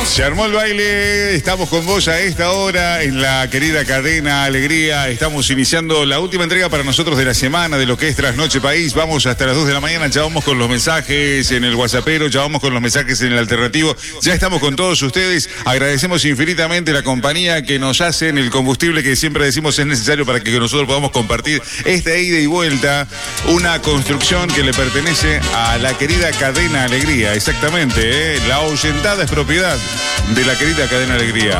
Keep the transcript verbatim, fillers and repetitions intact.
Se armó el baile, estamos con vos a esta hora en la querida cadena Alegría. Estamos iniciando la última entrega para nosotros de la semana de lo que es Trasnoche País. Vamos hasta las dos de la mañana, ya vamos con los mensajes en el WhatsAppero, ya vamos con los mensajes en el alternativo. Ya estamos con todos ustedes. Agradecemos infinitamente la compañía que nos hacen, el combustible que siempre decimos es necesario para que nosotros podamos compartir esta ida y vuelta. Una construcción que le pertenece a la querida cadena Alegría, exactamente, ¿eh? La ahuyentada es propiedad de la querida cadena Alegría.